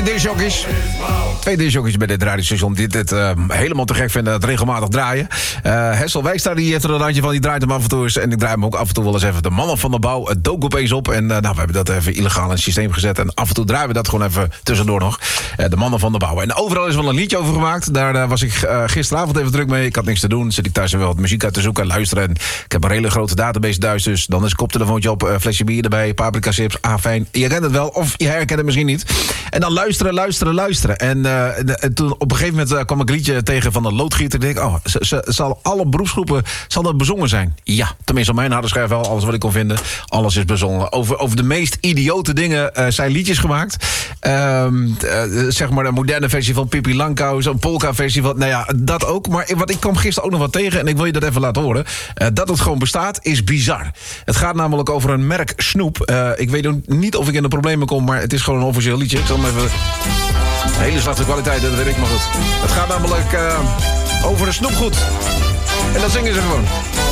discjockeys. Twee discjockeys bij dit radiostation die dit helemaal te gek vinden, het regelmatig draaien. Hessel Wijkstra die heeft er een randje van, die draait hem af en toe eens. En ik draai hem ook af en toe wel eens even. De mannen van de bouw, het dook opeens op. En we hebben dat even illegaal in het systeem gezet. En af en toe draaien we dat gewoon even tussendoor nog. De mannen van de bouw. En overal is wel een liedje over gemaakt. Daar was ik gisteravond even druk mee. Ik had niks te doen. Zit ik thuis wel wat muziek uit te zoeken, luisteren. En ik heb een hele grote database thuis. Dus dan is een koptelefoontje op, flesje bier erbij, paprika chips, fijn. Je kent het wel, of je herkent het misschien niet. En dan luisteren. En toen op een gegeven moment kwam ik een liedje tegen van een loodgieter. Ik denk, zal alle beroepsgroepen zal dat bezongen zijn? Ja, tenminste op mijn harde schijf wel. Alles wat ik kon vinden, alles is bezongen. Over de meest idiote dingen zijn liedjes gemaakt. Zeg maar de moderne versie van Pippi Langkous, zo'n polka-versie van, nou ja, dat ook. Maar ik kwam gisteren ook nog wat tegen en ik wil je dat even laten horen. Dat het gewoon bestaat, is bizar. Het gaat namelijk over een merk snoep. Ik weet niet of ik in de problemen kom, maar het is gewoon een officieel liedje. Ik zal hem even... Een hele slechte kwaliteit, dat weet ik maar goed. Het gaat namelijk over de snoepgoed. En dat zingen ze gewoon.